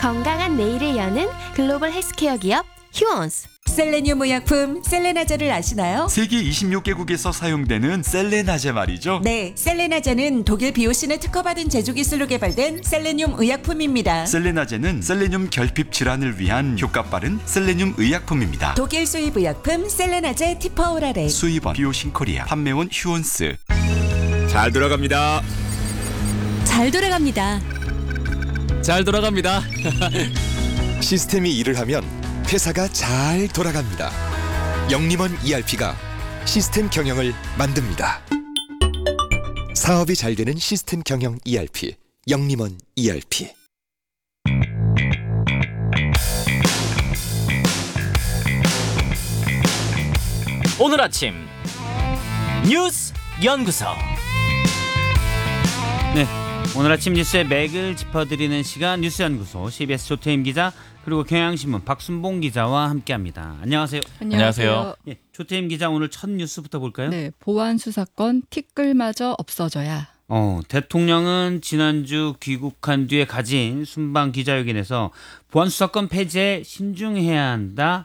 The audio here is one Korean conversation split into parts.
건강한 내일을 여는 글로벌 헬스케어 기업 휴원스. 셀레늄 의약품 셀레나제를 아시나요? 세계 26개국에서 사용되는 셀레나제 말이죠. 네, 셀레나제는 독일 비오신을 특허받은 제조 기술로 개발된 셀레늄 의약품입니다. 셀레나제는 셀레늄 결핍 질환을 위한 효과 빠른 셀레늄 의약품입니다. 독일 수입 의약품 셀레나제 티퍼오라레. 수입원 비오신 코리아, 판매원 휴원스. 잘 돌아갑니다. 잘 돌아갑니다. 잘 돌아갑니다. 시스템이 일을 하면 회사가 잘 돌아갑니다. 영림원 ERP가 시스템 경영을 만듭니다. 사업이 잘 되는 시스템 경영 ERP, 영림원 ERP. 오늘 아침 뉴스 연구소. 네, 오늘 아침 뉴스의 맥을 짚어드리는 시간 뉴스연구소 CBS 조태임 기자 그리고 경향신문 박순봉 기자와 함께합니다. 안녕하세요. 안녕하세요. 예, 조태임 기자 오늘 첫 뉴스부터 볼까요? 네, 보안 수사권 티끌마저 없어져야. 대통령은 지난주 귀국한 뒤에 가진 순방 기자회견에서 보안 수사권 폐지에 신중해야 한다.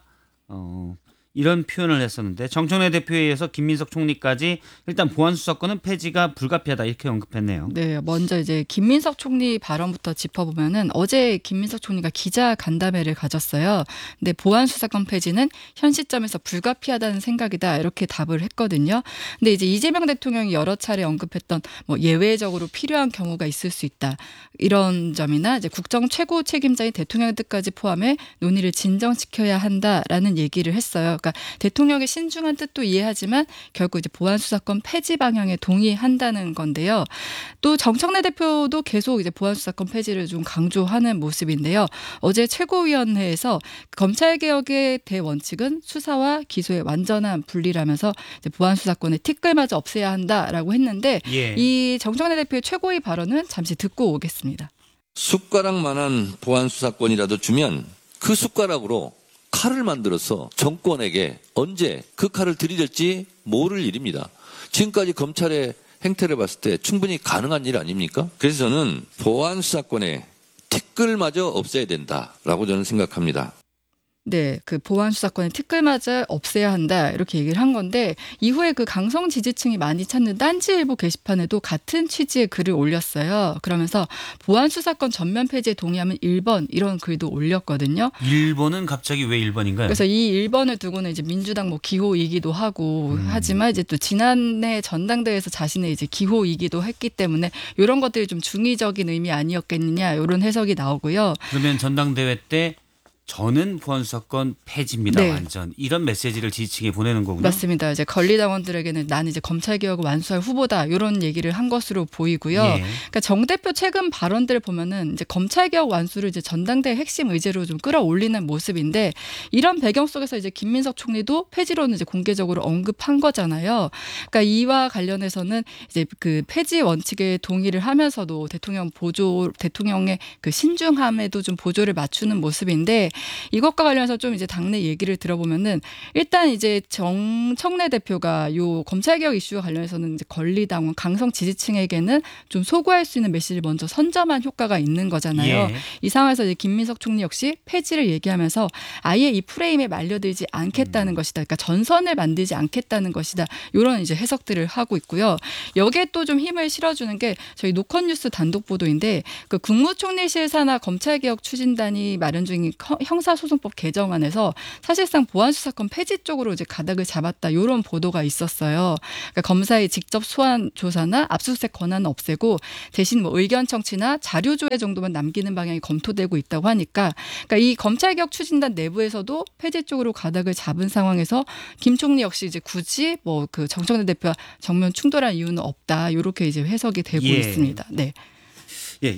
이런 표현을 했었는데 정청래 대표에 의해서 김민석 총리까지 일단 보안 수사권은 폐지가 불가피하다 이렇게 언급했네요. 네, 먼저 이제 김민석 총리 발언부터 짚어보면은 어제 김민석 총리가 기자 간담회를 가졌어요. 근데 보안 수사권 폐지는 현 시점에서 불가피하다는 생각이다 이렇게 답을 했거든요. 근데 이제 이재명 대통령이 여러 차례 언급했던 뭐 예외적으로 필요한 경우가 있을 수 있다 이런 점이나 이제 국정 최고 책임자인 대통령의 뜻까지 포함해 논의를 진정시켜야 한다라는 얘기를 했어요. 그러니까 대통령의 신중한 뜻도 이해하지만 결국 이제 보안 수사권 폐지 방향에 동의한다는 건데요. 또 정청래 대표도 계속 이제 보안 수사권 폐지를 좀 강조하는 모습인데요. 어제 최고위원회에서 검찰 개혁의 대원칙은 수사와 기소의 완전한 분리라면서 이제 보안 수사권의 티끌마저 없애야 한다라고 했는데 이 정청래 대표의 최고위 발언은 잠시 듣고 오겠습니다. 숟가락만한 보안 수사권이라도 주면 그 숟가락으로 칼을 만들어서 정권에게 언제 그 칼을 들이댈지 모를 일입니다. 지금까지 검찰의 행태를 봤을 때 충분히 가능한 일 아닙니까? 그래서 저는 보안 수사권의 티끌마저 없애야 된다라고 저는 생각합니다. 네, 그 보안 수사권의 티끌마저 없애야 한다 이렇게 얘기를 한 건데 이후에 그 강성 지지층이 많이 찾는 딴지일보 게시판에도 같은 취지의 글을 올렸어요. 그러면서 보안 수사권 전면 폐지에 동의하면 1번 이런 글도 올렸거든요. 1번은 갑자기 왜 1번인가요? 그래서 이 1번을 두고는 이제 민주당 뭐 기호이기도 하고 하지만 이제 또 지난해 전당대회에서 자신의 이제 기호이기도 했기 때문에 이런 것들이 좀 중의적인 의미 아니었겠느냐 이런 해석이 나오고요. 그러면 전당대회 때 저는 보안 수사권 폐지입니다. 네. 완전 이런 메시지를 지지층에 보내는 거군요. 맞습니다. 이제 권리당원들에게는 나는 이제 검찰 개혁을 완수할 후보다 이런 얘기를 한 것으로 보이고요. 그러니까 정 대표 최근 발언들을 보면은 이제 검찰 개혁 완수를 이제 전당대회 핵심 의제로 좀 끌어올리는 모습인데 이런 배경 속에서 이제 김민석 총리도 폐지론을 이제 공개적으로 언급한 거잖아요. 그러니까 이와 관련해서는 이제 그 폐지 원칙에 동의를 하면서도 대통령의 그 신중함에도 좀 보조를 맞추는 모습인데. 이것과 관련해서 좀 이제 당내 얘기를 들어보면은 일단 이제 정청래 대표가 요 검찰개혁 이슈와 관련해서는 이제 권리당원 강성 지지층에게는 좀 소구할 수 있는 메시지를 먼저 선점한 효과가 있는 거잖아요. 이 상황에서 이제 김민석 총리 역시 폐지를 얘기하면서 아예 이 프레임에 말려들지 않겠다는 것이다. 그러니까 전선을 만들지 않겠다는 것이다. 이런 이제 해석들을 하고 있고요. 여기에 또 좀 힘을 실어주는 게 저희 노컷뉴스 단독 보도인데 그 국무총리실 산하 검찰개혁 추진단이 마련 중인 형사소송법 개정안에서 사실상 보안수사권 폐지 쪽으로 이제 가닥을 잡았다 이런 보도가 있었어요. 그러니까 검사의 직접 소환 조사나 압수수색 권한은 없애고 대신 뭐 의견 청취나 자료 조회 정도만 남기는 방향이 검토되고 있다고 하니까 그러니까 이 검찰개혁 추진단 내부에서도 폐지 쪽으로 가닥을 잡은 상황에서 김 총리 역시 이제 굳이 뭐 그 정청래 대표와 정면 충돌할 이유는 없다 이렇게 이제 해석이 되고 있습니다. 네. 예.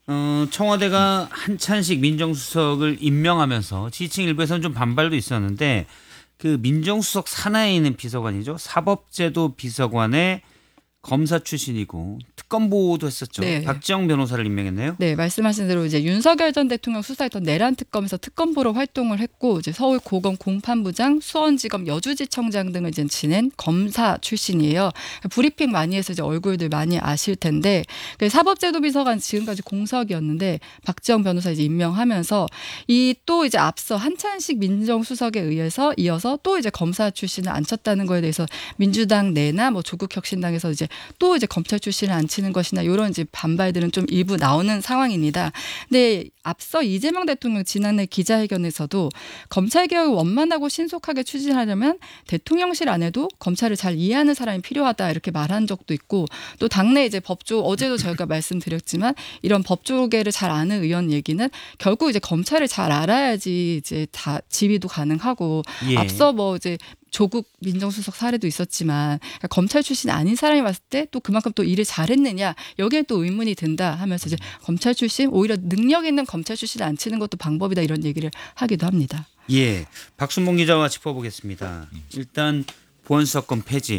청와대가 한찬식 민정수석을 임명하면서 지지층 일부에서는 좀 반발도 있었는데 그 민정수석 산하에 있는 비서관이죠. 사법제도 비서관에 검사 출신이고 특검보도 했었죠. 네. 박지영 변호사를 임명했네요. 네, 말씀하신 대로 이제 윤석열 전 대통령 수사했던 내란 특검에서 특검보로 활동을 했고 이제 서울 고검 공판부장, 수원지검 여주지청장 등을 이제 지낸 검사 출신이에요. 브리핑 많이 해서 이제 얼굴들 많이 아실 텐데 사법제도비서관 지금까지 공석이었는데 박지영 변호사 이제 임명하면서 이 또 이제 앞서 한찬식 민정수석에 의해서 이어서 또 이제 검사 출신을 앉혔다는 거에 대해서 민주당 내나 뭐 조국혁신당에서 이제 또 이제 검찰 출신을 앉히는 것이나 이런 이제 반발들은 좀 일부 나오는 상황입니다. 근데 앞서 이재명 대통령 지난해 기자회견에서도 검찰 개혁을 원만하고 신속하게 추진하려면 대통령실 안에도 검찰을 잘 이해하는 사람이 필요하다 이렇게 말한 적도 있고 또 당내 이제 법조 어제도 저희가 말씀드렸지만 이런 법조계를 잘 아는 의원 얘기는 결국 이제 검찰을 잘 알아야지 이제 다 지휘도 가능하고 예. 앞서 뭐 이제 조국 민정수석 사례도 있었지만 검찰 출신이 아닌 사람이 봤을 때 또 그만큼 또 일을 잘했느냐 여기에 또 의문이 든다 하면서 이제 검찰 출신 오히려 능력 있는 검찰 출신을 앉히는 것도 방법이다 이런 얘기를 하기도 합니다. 예, 박순봉 기자와 짚어보겠습니다. 일단 보안수사권 폐지,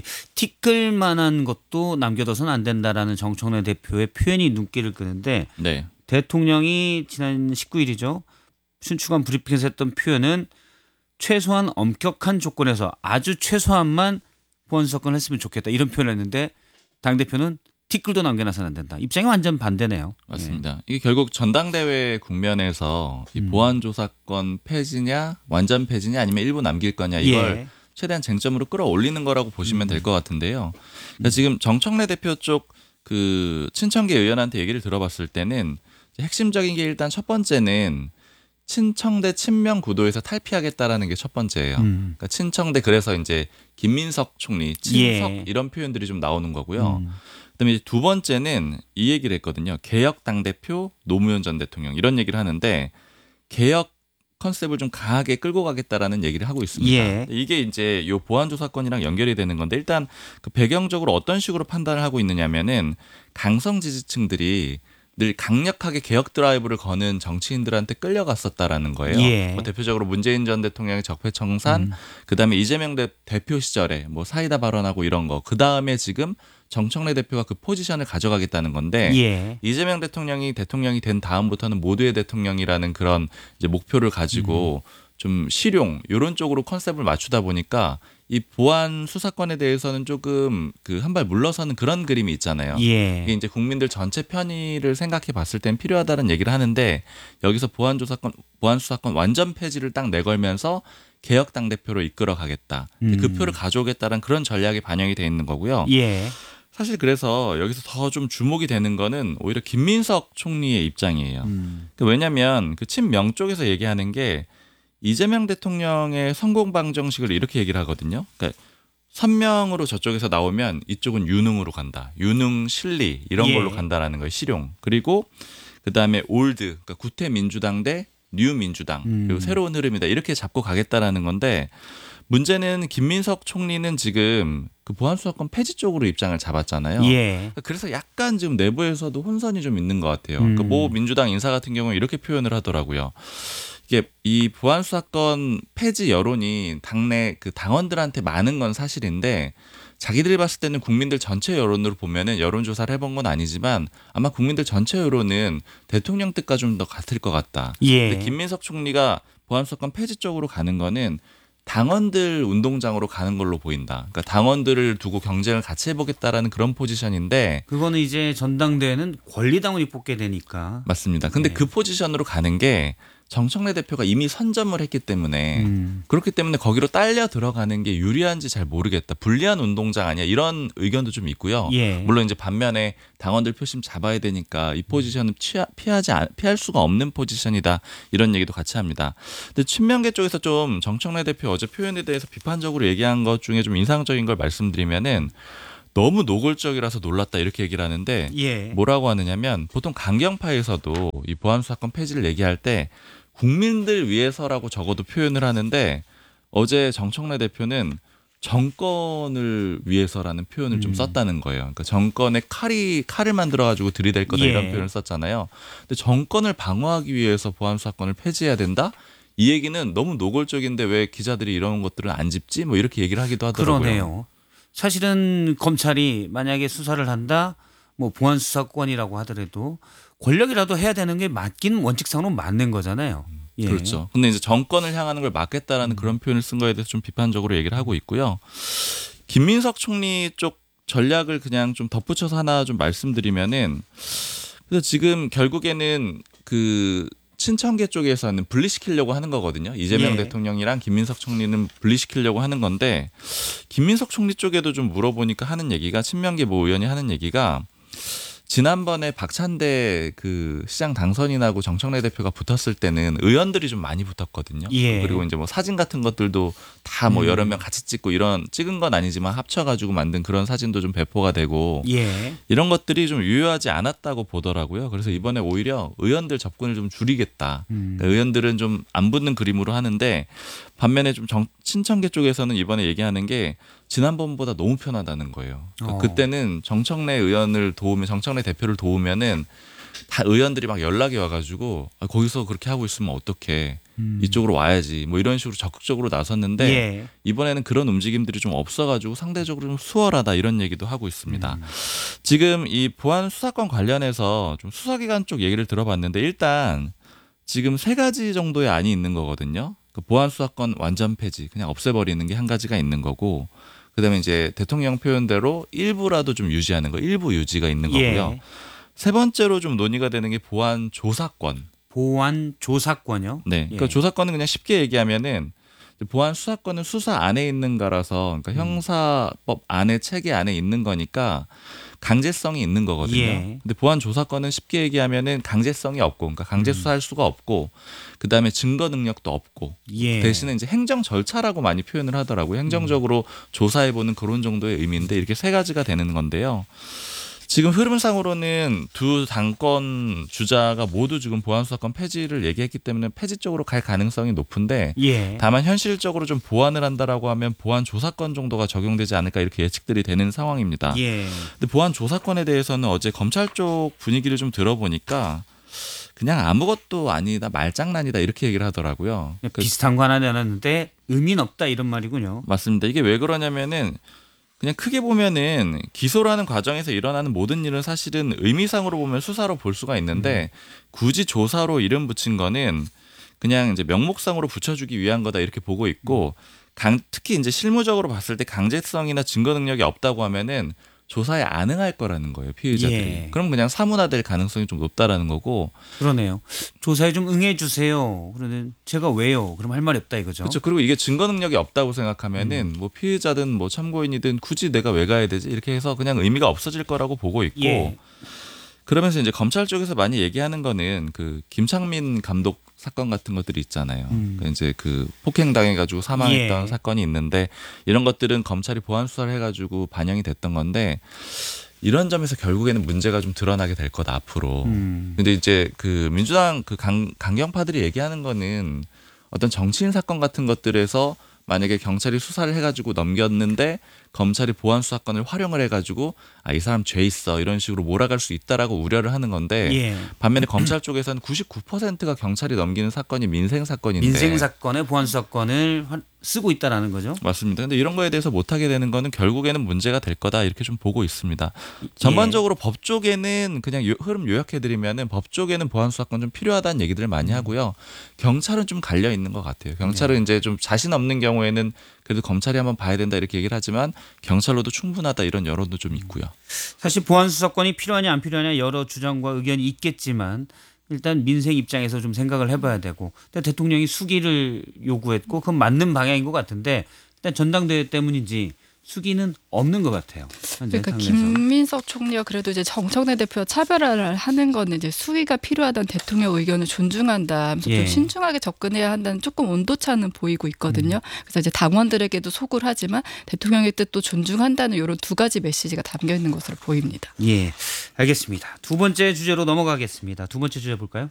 티끌만한 것도 남겨둬서는 안 된다라는 정청래 대표의 표현이 눈길을 끄는데 네. 대통령이 지난 19일이죠. 순추관 브리핑에서 했던 표현은 최소한 엄격한 조건에서 아주 최소한만 보안수사권을 했으면 좋겠다 이런 표현을 했는데 당대표는 티끌도 남겨놔서는 안 된다. 입장이 완전 반대네요. 맞습니다. 이게 결국 전당대회 국면에서 이 보안조사권 폐지냐 완전 폐지냐 아니면 일부 남길 거냐 이걸 예. 최대한 쟁점으로 끌어올리는 거라고 보시면 될 것 같은데요. 그러니까 지금 정청래 대표 쪽 그 친청계 의원한테 얘기를 들어봤을 때는 핵심적인 게 일단 첫 번째는 친청대 친명 구도에서 탈피하겠다라는 게 첫 번째예요. 그러니까 친청대 그래서 이제 김민석 총리, 친석 예. 이런 표현들이 좀 나오는 거고요. 그다음에 이제 두 번째는 이 얘기를 했거든요. 개혁 당대표 노무현 전 대통령 이런 얘기를 하는데 개혁 컨셉을 좀 강하게 끌고 가겠다라는 얘기를 하고 있습니다. 예. 이게 이제 요 보안조사권이랑 연결이 되는 건데 일단 그 배경적으로 어떤 식으로 판단을 하고 있느냐면은 강성 지지층들이 늘 강력하게 개혁 드라이브를 거는 정치인들한테 끌려갔었다라는 거예요. 예. 뭐 대표적으로 문재인 전 대통령의 적폐청산, 그다음에 이재명 대표 시절에 뭐 사이다 발언하고 이런 거, 그다음에 지금 정청래 대표가 그 포지션을 가져가겠다는 건데 예. 이재명 대통령이 된 다음부터는 모두의 대통령이라는 그런 이제 목표를 가지고 좀 실용 이런 쪽으로 컨셉을 맞추다 보니까 이 보안 수사권에 대해서는 조금 그 한 발 물러서는 그런 그림이 있잖아요. 예. 이게 이제 국민들 전체 편의를 생각해 봤을 땐 필요하다는 얘기를 하는데 여기서 보안 수사권 완전 폐지를 딱 내걸면서 개혁 당대표로 이끌어 가겠다. 그 표를 가져오겠다는 그런 전략이 반영이 돼 있는 거고요. 예. 사실 그래서 여기서 더 좀 주목이 되는 거는 오히려 김민석 총리의 입장이에요. 왜냐하면 그 친명 쪽에서 얘기하는 게 이재명 대통령의 성공 방정식을 이렇게 얘기를 하거든요. 그러니까 선명으로 저쪽에서 나오면 이쪽은 유능으로 간다. 유능, 실리 이런 예. 걸로 간다라는 거예요. 실용. 그리고 그다음에 올드, 그러니까 구태 민주당 대 뉴 민주당 그리고 새로운 흐름이다. 이렇게 잡고 가겠다라는 건데 문제는 김민석 총리는 지금 그 보안수사권 폐지 쪽으로 입장을 잡았잖아요. 예. 그래서 약간 지금 내부에서도 혼선이 좀 있는 것 같아요. 그러니까 모 민주당 인사 같은 경우는 이렇게 표현을 하더라고요. 이게 이 보안수사권 폐지 여론이 당내 그 당원들한테 많은 건 사실인데 자기들이 봤을 때는 국민들 전체 여론으로 보면은 여론조사를 해본 건 아니지만 아마 국민들 전체 여론은 대통령 뜻과 좀 더 같을 것 같다. 예. 근데 김민석 총리가 보안수사권 폐지 쪽으로 가는 거는 당원들 운동장으로 가는 걸로 보인다. 그러니까 당원들을 두고 경쟁을 같이 해보겠다라는 그런 포지션인데 그거는 이제 전당대회는 권리당원이 뽑게 되니까. 맞습니다. 근데 네. 그 포지션으로 가는 게 정청래 대표가 이미 선점을 했기 때문에 그렇기 때문에 거기로 딸려 들어가는 게 유리한지 잘 모르겠다. 불리한 운동장 아니야 이런 의견도 좀 있고요. 예. 물론 이제 반면에 당원들 표심 잡아야 되니까 이 포지션은 피할 수가 없는 포지션이다 이런 얘기도 같이 합니다. 근데 친명계 쪽에서 좀 정청래 대표 어제 표현에 대해서 비판적으로 얘기한 것 중에 좀 인상적인 걸 말씀드리면은 너무 노골적이라서 놀랐다 이렇게 얘기를 하는데 예. 뭐라고 하느냐면 보통 강경파에서도 이 보안수사권 폐지를 얘기할 때 국민들 위해서라고 적어도 표현을 하는데 어제 정청래 대표는 정권을 위해서라는 표현을 좀 썼다는 거예요. 그러니까 정권의 칼을 만들어가지고 들이댈 거다 예. 이런 표현을 썼잖아요. 근데 정권을 방어하기 위해서 보안수사권을 폐지해야 된다? 이 얘기는 너무 노골적인데 왜 기자들이 이런 것들을 안 짚지? 뭐 이렇게 얘기를 하기도 하더라고요. 그러네요. 사실은 검찰이 만약에 수사를 한다, 뭐 보안 수사권이라고 하더라도 권력이라도 해야 되는 게 맞긴 원칙상으로 맞는 거잖아요. 예. 그렇죠. 근데 이제 정권을 향하는 걸 막겠다라는 그런 표현을 쓴 거에 대해서 좀 비판적으로 얘기를 하고 있고요. 김민석 총리 쪽 전략을 그냥 좀 덧붙여서 하나 좀 말씀드리면은, 그래서 지금 결국에는 그 친천계 쪽에서는 분리시키려고 하는 거거든요. 이재명 예. 대통령이랑 김민석 총리는 분리시키려고 하는 건데, 김민석 총리 쪽에도 좀 물어보니까 하는 얘기가, 친명계 모 의원이 하는 얘기가, 지난번에 박찬대 그 시장 당선인 하고 정청래 대표가 붙었을 때는 의원들이 좀 많이 붙었거든요. 예. 그리고 이제 뭐 사진 같은 것들도 다 뭐 여러 명 같이 찍고, 이런 찍은 건 아니지만 합쳐가지고 만든 그런 사진도 좀 배포가 되고, 예. 이런 것들이 좀 유효하지 않았다고 보더라고요. 그래서 이번에 오히려 의원들 접근을 좀 줄이겠다. 그러니까 의원들은 좀 안 붙는 그림으로 하는데, 반면에 좀 친천계 쪽에서는 이번에 얘기하는 게 지난번보다 너무 편하다는 거예요. 그러니까 그때는 정청래 의원을 도우면, 정청래 대표를 도우면은 다 의원들이 막 연락이 와가지고, 아, 거기서 그렇게 하고 있으면 어떡해, 이쪽으로 와야지, 뭐 이런 식으로 적극적으로 나섰는데, 예. 이번에는 그런 움직임들이 좀 없어가지고 상대적으로 좀 수월하다, 이런 얘기도 하고 있습니다. 지금 이 보안 수사권 관련해서 좀 수사기관 쪽 얘기를 들어봤는데, 일단 지금 3가지 정도의 안이 있는 거거든요. 그 보안 수사권 완전 폐지, 그냥 없애버리는 게 한 가지가 있는 거고, 그다음에 이제 대통령 표현대로 일부라도 좀 유지하는 거, 일부 유지가 있는 거고요. 예. 3번째로 좀 논의가 되는 게 보안 조사권. 보안 조사권요? 네. 그러니까 예. 조사권은 그냥 쉽게 얘기하면은, 보안 수사권은 수사 안에 있는 거라서, 그러니까 형사법 안에, 체계 안에 있는 거니까 강제성이 있는 거거든요. 예. 근데 보안 조사권은 쉽게 얘기하면은 강제성이 없고, 그러니까 강제 수사할 수가 없고, 그다음에 증거 능력도 없고, 예. 대신에 이제 행정 절차라고 많이 표현을 하더라고요. 행정적으로 조사해보는 그런 정도의 의미인데, 이렇게 3가지가 되는 건데요. 지금 흐름상으로는 두 당권 주자가 모두 지금 보안 수사권 폐지를 얘기했기 때문에 폐지 쪽으로 갈 가능성이 높은데, 예. 다만 현실적으로 좀 보완을 한다라고 하면 보안 조사권 정도가 적용되지 않을까, 이렇게 예측들이 되는 상황입니다. 예. 근데 보안 조사권에 대해서는 어제 검찰 쪽 분위기를 좀 들어보니까 그냥 아무것도 아니다, 말장난이다, 이렇게 얘기를 하더라고요. 비슷한 거 하나 내놨는데 의미는 없다, 이런 말이군요. 맞습니다. 이게 왜 그러냐면은, 그냥 크게 보면은 기소라는 과정에서 일어나는 모든 일은 사실은 의미상으로 보면 수사로 볼 수가 있는데, 굳이 조사로 이름 붙인 거는 그냥 이제 명목상으로 붙여주기 위한 거다, 이렇게 보고 있고, 특히 이제 실무적으로 봤을 때 강제성이나 증거 능력이 없다고 하면은 조사에 안 응할 거라는 거예요, 피의자들이. 예. 그럼 그냥 사문화될 가능성이 좀 높다라는 거고. 그러네요. 조사에 좀 응해주세요. 그러면 제가 왜요? 그럼 할 말이 없다, 이거죠. 그렇죠. 그리고 이게 증거 능력이 없다고 생각하면은 뭐 피의자든 뭐 참고인이든 굳이 내가 왜 가야 되지, 이렇게 해서 그냥 의미가 없어질 거라고 보고 있고. 예. 그러면서 이제 검찰 쪽에서 많이 얘기하는 거는 그 김창민 감독 사건 같은 것들이 있잖아요. 그러니까 이제 그 폭행당해가지고 사망했던 예. 사건이 있는데, 이런 것들은 검찰이 보안 수사를 해가지고 반영이 됐던 건데, 이런 점에서 결국에는 문제가 좀 드러나게 될 거다, 앞으로. 근데 이제 그 민주당 그 강경파들이 얘기하는 거는, 어떤 정치인 사건 같은 것들에서 만약에 경찰이 수사를 해가지고 넘겼는데 검찰이 보안 수사권을 활용을 해가지고, 아, 이 사람 죄 있어, 이런 식으로 몰아갈 수 있다라고 우려를 하는 건데, 예. 반면에 검찰 쪽에서는 99%가 경찰이 넘기는 사건이 민생 사건인데, 민생 사건에 보안 수사권을 쓰고 있다라는 거죠. 맞습니다. 근데 이런 거에 대해서 못하게 되는 거는 결국에는 문제가 될 거다, 이렇게 좀 보고 있습니다. 전반적으로 법 쪽에는 그냥 흐름 요약해드리면은, 법 쪽에는 보안 수사권 좀 필요하다는 얘기들을 많이 하고요. 경찰은 좀 갈려 있는 것 같아요. 경찰은 이제 좀 자신 없는 경우에는 그래도 검찰이 한번 봐야 된다, 이렇게 얘기를 하지만 경찰로도 충분하다, 이런 여론도 좀 있고요. 사실 보안 수사권이 필요하냐 안 필요하냐 여러 주장과 의견이 있겠지만, 일단 민생 입장에서 좀 생각을 해봐야 되고, 일단 대통령이 수기를 요구했고 그건 맞는 방향인 것 같은데, 일단 전당대회 때문인지 수기는 없는 것 같아요. 그러니까 김민석 총리가 그래도 이제 정청래 대표와 차별화를 하는 거는 이제 수위가 필요하다는 대통령 의견을 존중한다 하면서 예. 좀 신중하게 접근해야 한다는 조금 온도차는 보이고 있거든요. 그래서 이제 당원들에게도 소구를 하지만 대통령의 뜻도 존중한다는 이런 2가지 메시지가 담겨 있는 것으로 보입니다. 예, 알겠습니다. 두 번째 주제로 넘어가겠습니다. 두 번째 주제 볼까요?